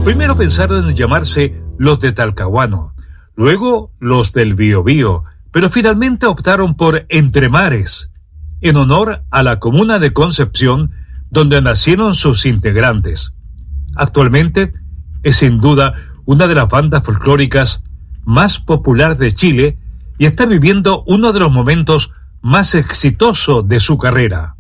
Primero pensaron en llamarse Los de Talcahuano, luego Los del Biobío, pero finalmente optaron por Entre Mares, en honor a la comuna de Concepción, donde nacieron sus integrantes. Actualmente es sin duda una de las bandas folclóricas más popular de Chile y está viviendo uno de los momentos más exitosos de su carrera.